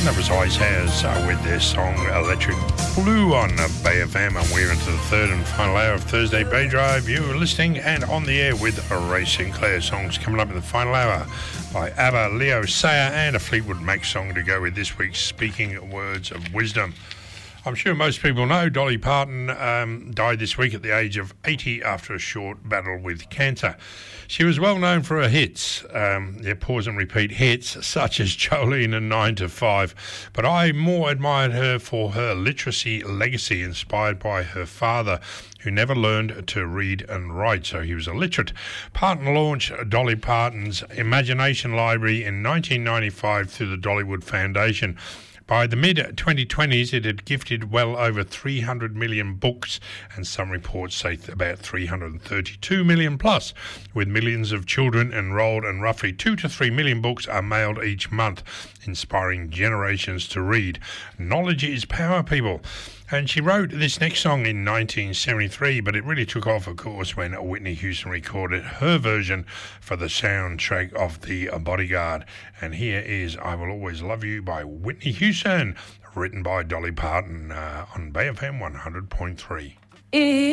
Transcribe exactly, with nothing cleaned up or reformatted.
That was Ice House uh, with their song Electric Blue on Bay F M, and we're into the third and final hour of Thursday Bay Drive. You are listening and on the air with Ray Sinclair. Songs coming up in the final hour by ABBA, Leo Sayer, and a Fleetwood Mac song to go with this week's Speaking Words of Wisdom. I'm sure most people know Dolly Parton um, died this week at the age of eighty after a short battle with cancer. She was well known for her hits, um, yeah, pause and repeat hits, such as Jolene and nine to five, but I more admired her for her literacy legacy, inspired by her father, who never learned to read and write, so he was illiterate. Parton launched Dolly Parton's Imagination Library in nineteen ninety-five through the Dollywood Foundation. By the mid twenty twenties, it had gifted well over three hundred million books, and some reports say about three hundred thirty-two million plus, with millions of children enrolled, and roughly two to three million books are mailed each month, inspiring generations to read. Knowledge is power, people. And she wrote this next song in nineteen seventy-three, but it really took off, of course, when Whitney Houston recorded her version for the soundtrack of The Bodyguard. And here is I Will Always Love You by Whitney Houston, written by Dolly Parton uh, on Bay F M one hundred point three.